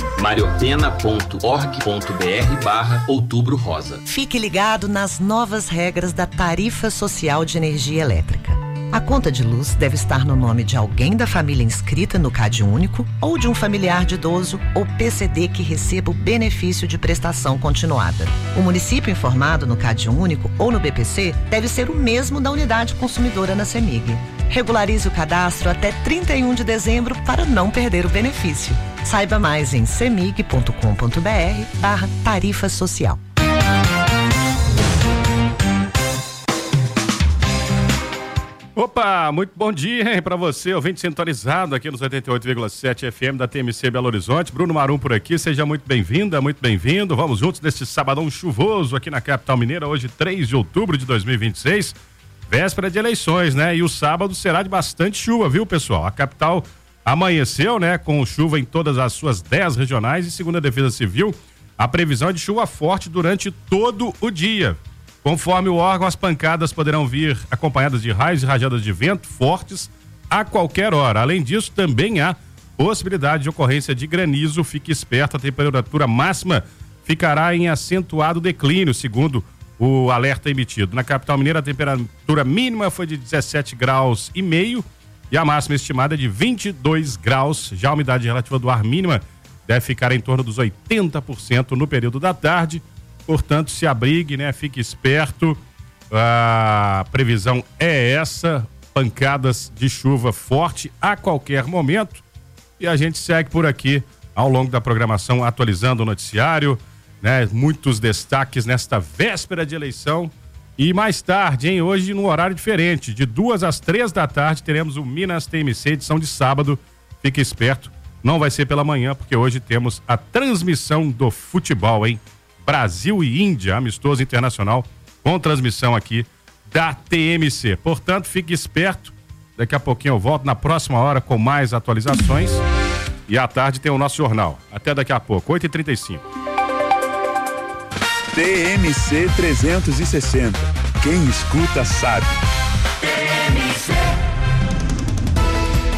mariopena.org.br/Outubro Rosa. Fique ligado nas novas regras da Tarifa Social de Energia Elétrica. A conta de luz deve estar no nome de alguém da família inscrita no CadÚnico ou de um familiar de idoso ou PCD que receba o benefício de prestação continuada. O município informado no CadÚnico ou no BPC deve ser o mesmo da unidade consumidora na CEMIG. Regularize o cadastro até 31 de dezembro para não perder o benefício. Saiba mais em cemig.com.br/tarifa social. Opa, muito bom dia para você, ouvinte sintonizado aqui nos 88,7 FM da TMC Belo Horizonte. Bruno Marum por aqui, seja muito bem-vinda, muito bem-vindo. Vamos juntos neste sabadão chuvoso aqui na capital mineira, hoje 3 de outubro de 2026, véspera de eleições, né? E o sábado será de bastante chuva, viu, pessoal? A capital amanheceu, né, com chuva em todas as suas 10 regionais e segundo a Defesa Civil, a previsão é de chuva forte durante todo o dia. Conforme o órgão, as pancadas poderão vir acompanhadas de raios e rajadas de vento fortes a qualquer hora. Além disso, também há possibilidade de ocorrência de granizo. Fique esperto, a temperatura máxima ficará em acentuado declínio, segundo o alerta emitido. Na capital mineira, a temperatura mínima foi de 17,5 graus e a máxima estimada é de 22 graus. Já a umidade relativa do ar mínima deve ficar em torno dos 80% no período da tarde. Portanto, se abrigue, né? Fique esperto. A previsão é essa, pancadas de chuva forte a qualquer momento. E a gente segue por aqui ao longo da programação, atualizando o noticiário, né? Muitos destaques nesta véspera de eleição. E mais tarde, hein? Hoje num horário diferente, de 2 às 3 da tarde, teremos o Minas TMC, edição de sábado. Fique esperto, não vai ser pela manhã, porque hoje temos a transmissão do futebol, hein? Brasil e Índia, amistoso internacional, com transmissão aqui da TMC. Portanto, fique esperto. Daqui a pouquinho eu volto na próxima hora com mais atualizações. E à tarde tem o nosso jornal. Até daqui a pouco, 8h35. TMC 360. Quem escuta sabe.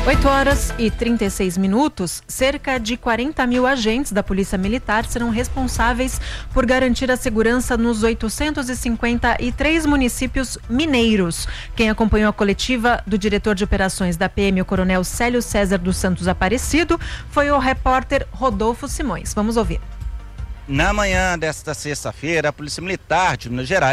8h36, cerca de 40 mil agentes da Polícia Militar serão responsáveis por garantir a segurança nos 853 municípios mineiros. Quem acompanhou a coletiva do diretor de operações da PM, o coronel Célio César dos Santos Aparecido, foi o repórter Rodolfo Simões. Vamos ouvir. Na manhã desta sexta-feira, a Polícia Militar de Minas Gerais